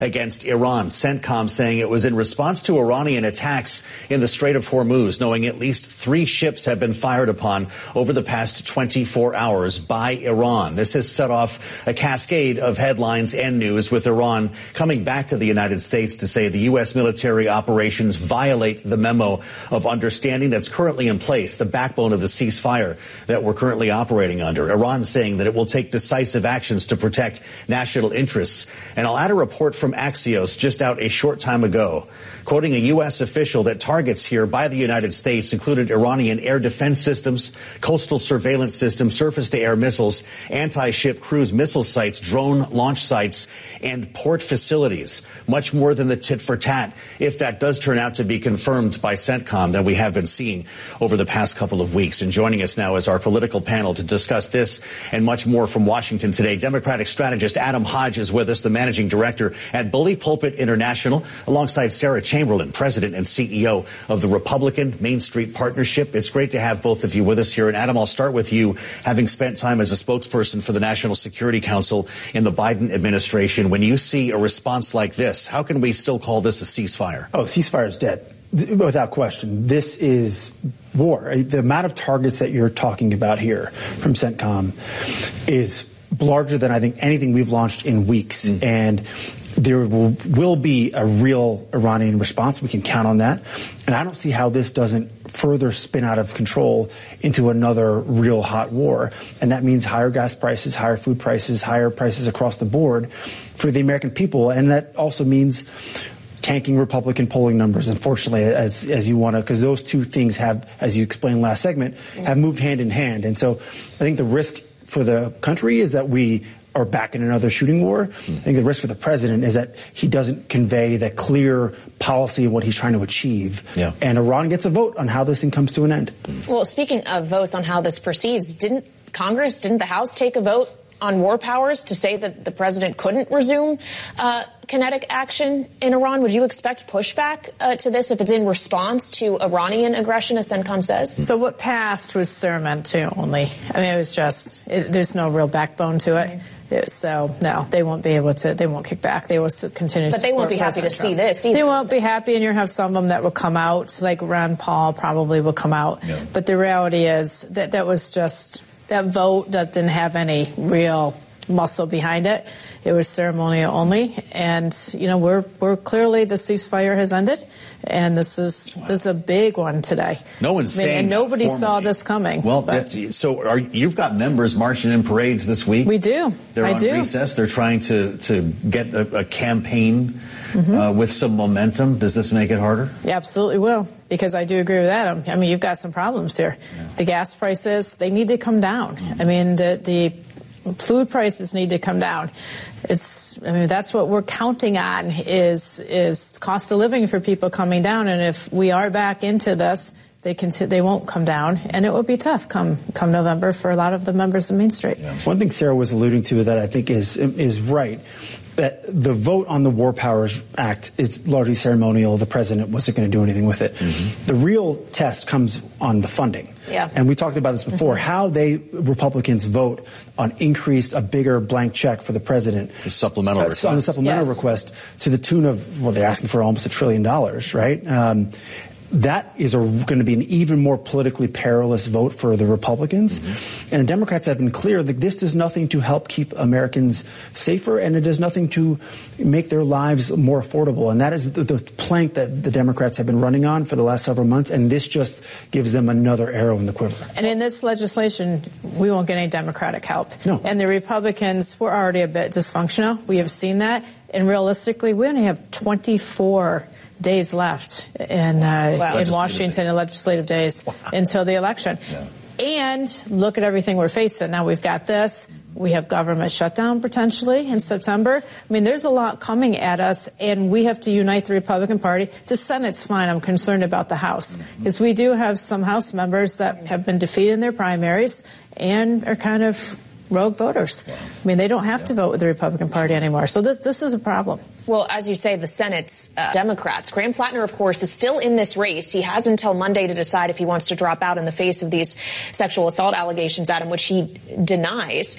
against Iran. CENTCOM saying it was in response to Iranian attacks in the Strait of Hormuz, knowing at least 3 ships have been fired upon over the past 24 hours by Iran. This has set off a cascade of headlines and news, with Iran coming back to the United States to say the U.S. military operations violate the memo of understanding that's currently in place, the backbone of the ceasefire that we're currently operating under. Iran saying that it will take decisive actions to protect national interests. And I'll add a report from Axios just out a short time ago, quoting a U.S. official that targets here by the United States included Iranian air defense systems, coastal surveillance systems, surface-to-air missiles, anti-ship cruise missile sites, drone launch sites, and port facilities. Much more than the tit-for-tat, if that does turn out to be confirmed by CENTCOM, that we have been seeing over the past couple of weeks. And joining us now is our political panel to discuss this and much more from Washington today. Democratic strategist Adam Hodge is with us, the managing director at Bully Pulpit International, alongside Sarah Chamberlain, president and CEO of the Republican Main Street Partnership. It's great to have both of you with us here. And Adam, I'll start with you, having spent time as a spokesperson for the National Security Council in the Biden administration. When you see a response like this, how can we still call this a ceasefire? Oh, ceasefire is dead, without question. This is war. The amount of targets that you're talking about here from CENTCOM is larger than I think anything we've launched in weeks. And there will be a real Iranian response. We can count on that. And I don't see how this doesn't further spin out of control into another real hot war. And that means higher gas prices, higher food prices, higher prices across the board for the American people. And that also means tanking Republican polling numbers, unfortunately, as you want to, because those two things have, as you explained last segment, have moved hand in hand. And so I think the risk for the country is that we are back in another shooting war. I think the risk for the president is that he doesn't convey that clear policy of what he's trying to achieve. Yeah. And Iran gets a vote on how this thing comes to an end. Well, speaking of votes on how this proceeds, didn't the House take a vote on war powers to say that the president couldn't resume kinetic action in Iran? Would you expect pushback to this if it's in response to Iranian aggression, as CENTCOM says? So what passed was ceremony only. I mean, it was just, there's no real backbone to it. So, no, they won't be able to, they won't kick back. They will continue to support. But they won't be happy to see this either. They won't be happy, and you'll have some of them that will come out, like Ron Paul probably will come out. Yeah. But the reality is that was just, that vote that didn't have any real muscle behind it. It was ceremonial only. And, you know, we're clearly, the ceasefire has ended. And this is a big one today. No one's saying and nobody formally saw this coming. Well, you've got members marching in parades this week. We do. They're on recess. They're trying to get a campaign with some momentum. Does this make it harder? Yeah, absolutely will. Because I do agree with that. I mean, you've got some problems here. Yeah. The gas prices, they need to come down. I mean, the food prices need to come down. That's what we're counting on is cost of living for people coming down. And if we are back into this, they won't come down, and it will be tough come November for a lot of the members of Main Street. Yeah. One thing Sarah was alluding to that I think is right, that the vote on the War Powers Act is largely ceremonial. The president wasn't going to do anything with it. The real test comes on the funding. Yeah. And we talked about this before, how Republicans vote on a bigger blank check for the president. The supplemental request. On the supplemental request to the tune of, well, they're asking for almost $1 trillion, right? That is going to be an even more politically perilous vote for the Republicans. And the Democrats have been clear that this does nothing to help keep Americans safer, and it does nothing to make their lives more affordable. And that is the plank that the Democrats have been running on for the last several months, and this just gives them another arrow in the quiver. And in this legislation, we won't get any Democratic help. No. And the Republicans were already a bit dysfunctional. We have seen that. And realistically, we only have 24 days left in Washington and legislative days until the election. Yeah. And look at everything we're facing. Now we've got this. We have government shutdown potentially in September. I mean, there's a lot coming at us, and we have to unite the Republican Party. The Senate's fine. I'm concerned about the House, because we do have some House members that have been defeated in their primaries and are kind of rogue voters. I mean, they don't have to vote with the Republican Party anymore. So this is a problem. Well, as you say, the Senate's Democrats. Graham Plattner, of course, is still in this race. He has until Monday to decide if he wants to drop out in the face of these sexual assault allegations at him, which he denies.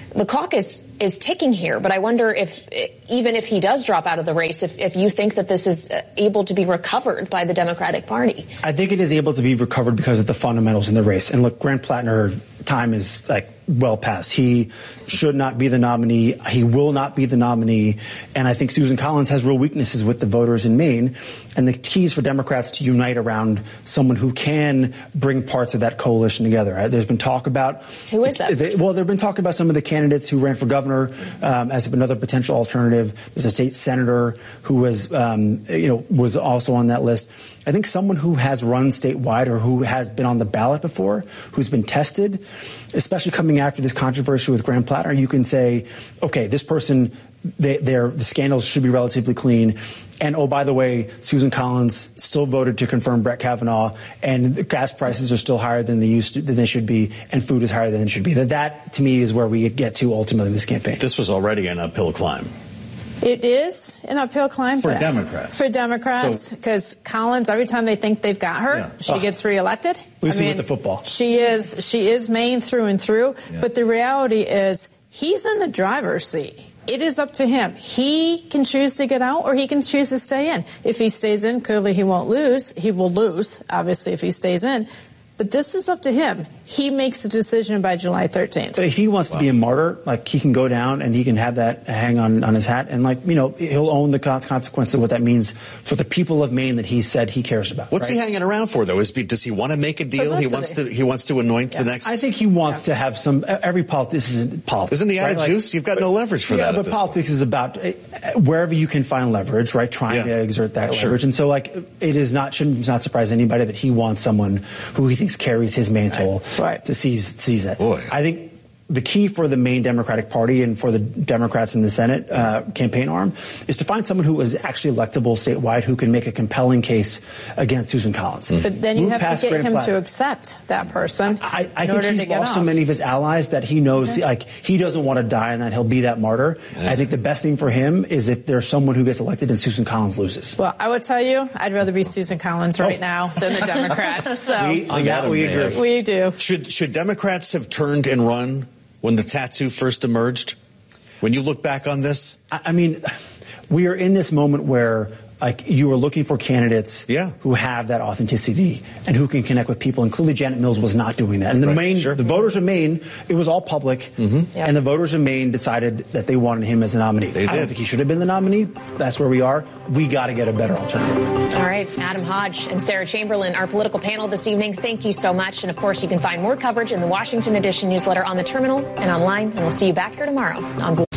the clock is ticking here, but I wonder if, even if he does drop out of the race, if you think that this is able to be recovered by the Democratic Party. I think it is able to be recovered because of the fundamentals in the race. And look, Grant Plattner time is well past. He should not be the nominee. He will not be the nominee. And I think Susan Collins has real weaknesses with the voters in Maine. And the key is for Democrats to unite around someone who can bring parts of that coalition together. There's been talk about who is that? Well, there've been talk about some of the candidates who ran for governor as another potential alternative. There's a state senator who was, was also on that list. I think someone who has run statewide or who has been on the ballot before, who's been tested, especially coming after this controversy with Grant Plattner, you can say, okay, this person, the scandals should be relatively clean. And, oh, by the way, Susan Collins still voted to confirm Brett Kavanaugh, and the gas prices are still higher than they should be, and food is higher than it should be. That, to me, is where we get to ultimately in this campaign. This was already an uphill climb. It is an uphill climb for Democrats. For Democrats, because Collins, every time they think they've got her, she gets reelected. Lucy with the football. She is Maine through and through. Yeah. But the reality is, he's in the driver's seat. It is up to him. He can choose to get out or he can choose to stay in. If he stays in, clearly he won't lose. He will lose, obviously, if he stays in. But this is up to him. He makes the decision by July 13th. If he wants to be a martyr, he can go down and he can have that hang on his hat. And, he'll own the consequences of what that means for the people of Maine that he said he cares about. What's he hanging around for, though? Does he want to make a deal? Publicity. He wants to anoint the next. I think he wants to have some. Every politics isn't politics. Isn't he out of juice? You've got no leverage for that. Yeah, but politics is about wherever you can find leverage, right? Trying to exert that leverage. And so, it is shouldn't not surprise anybody that he wants someone who he thinks carries his mantle to seize that. Boy. I think the key for the Maine Democratic Party and for the Democrats in the Senate campaign arm is to find someone who is actually electable statewide who can make a compelling case against Susan Collins. But then you have to get him to accept that person. I think he's lost so many of his allies that he knows he doesn't want to die and that he'll be that martyr. I think the best thing for him is if there's someone who gets elected and Susan Collins loses. Well, I would tell you, I'd rather be Susan Collins right now than the Democrats. So we agree. We do. Should Democrats have turned and run when the tattoo first emerged? When you look back on this? I mean, we are in this moment where you are looking for candidates who have that authenticity and who can connect with people. And clearly Janet Mills was not doing that. And the voters of Maine, it was all public. And the voters of Maine decided that they wanted him as a nominee. I don't think he should have been the nominee. That's where we are. We got to get a better alternative. All right. Adam Hodge and Sarah Chamberlain, our political panel this evening. Thank you so much. And of course, you can find more coverage in the Washington Edition newsletter on the Terminal and online. And we'll see you back here tomorrow on Blue.